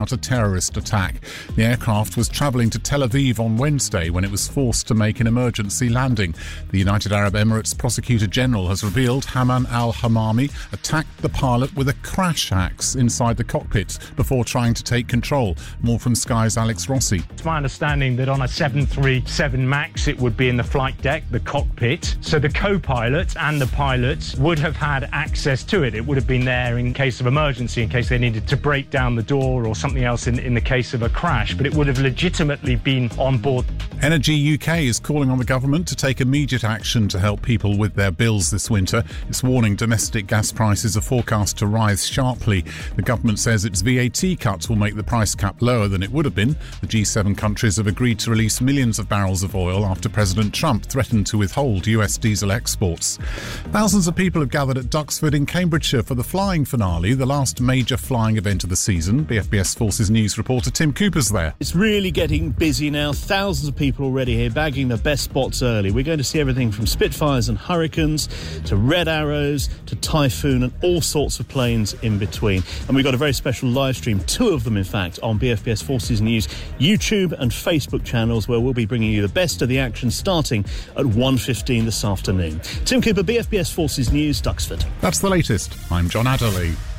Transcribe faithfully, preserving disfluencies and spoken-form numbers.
out a terrorist attack. The aircraft was travelling to Tel Aviv on Wednesday when it was forced to make an emergency landing. The United Arab Emirates Prosecutor General has revealed Haman al-Hamami attacked the pilot with a crash axe inside the cockpit before trying to take control. More from Sky's Alex Rossi. It's my understanding that on a seven thirty-seven MAX it would be in the flight deck, the cockpit, so the co-pilot and the pilot would have had access to it. It would have been there in case of emergency, in case they needed to break down the door or something else in, in the case of a crash, but it would have legitimately been on board. Energy U K is calling on the government to take immediate action to help people with their bills this winter. It's warning domestic gas prices are forecast to rise sharply. The government says its V A T cuts will make the price cap lower than it would have been. The G seven countries have agreed to release millions of barrels of oil after President Trump threatened to withhold U S diesel exports. Thousands of people have gathered at Duxford in Cambridgeshire for the flying finale, the last major flying event of the season. B F B S Forces News reporter Tim Cooper's there. It's really getting busy now. Thousands of people already here bagging the best spots early. We're going to see everything from Spitfires and Hurricanes to Red Arrows to Typhoon and all sorts of planes in between. And we've got a very special live stream, two of them in fact, on B F B S Forces News YouTube and Facebook channels, where we'll be bringing you the best of the action starting at one fifteen this afternoon. Tim Cooper, B F B S Forces News, Duxford. That's the latest. I'm John Adderley.